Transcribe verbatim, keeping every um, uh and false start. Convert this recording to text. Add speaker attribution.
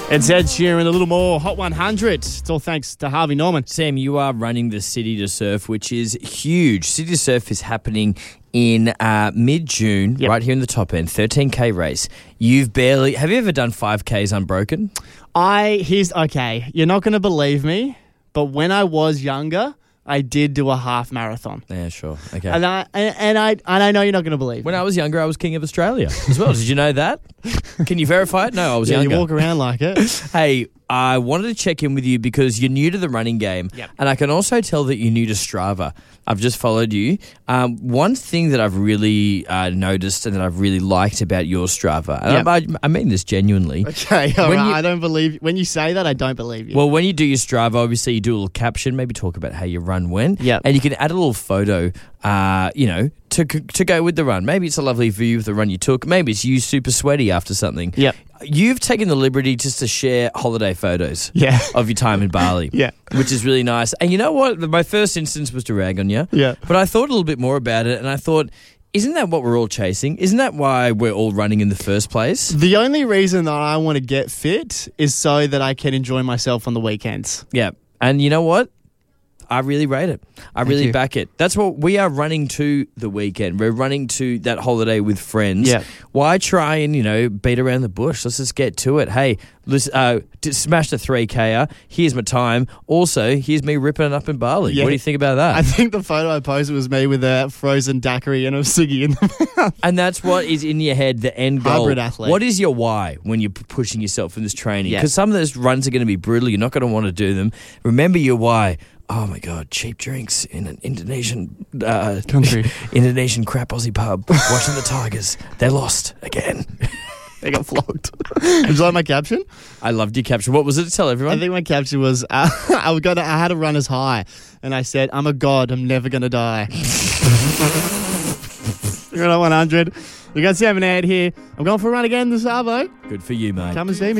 Speaker 1: It's Ed Sheeran, a little more Hot one hundred. It's all thanks to Harvey Norman.
Speaker 2: Sam, you are running the City to Surf, which is huge. City to Surf is happening in uh, mid-June,
Speaker 1: Yep.
Speaker 2: right here in the top end, thirteen K race. You've barely... Have you ever done five Ks unbroken?
Speaker 1: I, here's, okay, you're not going to believe me, but when I was younger, I did do a half marathon.
Speaker 2: Yeah, sure. Okay.
Speaker 1: And I, and, and I, and I know you're not going to believe
Speaker 2: When
Speaker 1: me.
Speaker 2: I was younger, I was king of Australia as well. Did you know that? Can you verify it? No, I was
Speaker 1: yeah,
Speaker 2: younger.
Speaker 1: you walk around like it.
Speaker 2: Hey, I wanted to check in with you because you're new to the running game.
Speaker 1: Yep.
Speaker 2: And I can also tell that you're new to Strava. I've just followed you. Um, one thing that I've really uh, noticed and that I've really liked about your Strava, and
Speaker 1: Yep.
Speaker 2: I, I mean this genuinely.
Speaker 1: Okay, all
Speaker 2: When
Speaker 1: right,
Speaker 2: you-
Speaker 1: I don't believe, when you say that, I don't believe you.
Speaker 2: Well, when you do your Strava, obviously you do a little caption, maybe talk about how your run went.
Speaker 1: Yep.
Speaker 2: And you can add a little photo, uh, you know, to to go with the run. Maybe it's a lovely view of the run you took. Maybe it's you super sweaty after something.
Speaker 1: Yep.
Speaker 2: You've taken the liberty just to share holiday photos
Speaker 1: Yeah.
Speaker 2: of your time in Bali.
Speaker 1: Yeah.
Speaker 2: Which is really nice. And you know what? My first instance was to rag on you.
Speaker 1: Yeah.
Speaker 2: But I thought a little bit more about it and I thought, isn't that what we're all chasing? Isn't that why we're all running in the first place?
Speaker 1: The only reason that I want to get fit is so that I can enjoy myself on the weekends.
Speaker 2: Yeah. And you know what? I really rate it. I really
Speaker 1: you.
Speaker 2: back it. That's what we are running to the weekend. We're running to that holiday with friends.
Speaker 1: Yeah.
Speaker 2: Why try and, you know, beat around the bush? Let's just get to it. Hey, let's uh, d- smash the three K-er. Here's my time. Also, here's me ripping it up in Bali.
Speaker 1: Yeah.
Speaker 2: What do you think about that?
Speaker 1: I think the photo I posted was me with a frozen daiquiri and a ciggy in the mouth.
Speaker 2: And that's what is in your head, the end goal.
Speaker 1: Hybrid athlete.
Speaker 2: What is your why when you're p- pushing yourself in this training?
Speaker 1: Yeah.
Speaker 2: Because some of those runs are going to be brutal. You're not going to want to do them. Remember your why. Oh, my God, cheap drinks in an Indonesian uh,
Speaker 1: Country.
Speaker 2: Indonesian crap Aussie pub watching the Tigers. They're lost again.
Speaker 1: They got flogged. Did you like my caption?
Speaker 2: I loved your caption. What was it? Tell
Speaker 1: I
Speaker 2: everyone.
Speaker 1: think my caption was, uh, I, was gonna, I had a runner's high, and I said, I'm a god, I'm never going to die. You're at one hundred. We got Sam and Ed here. I'm going for a run again this Arvo.
Speaker 2: Good for you, mate.
Speaker 1: Come and see me.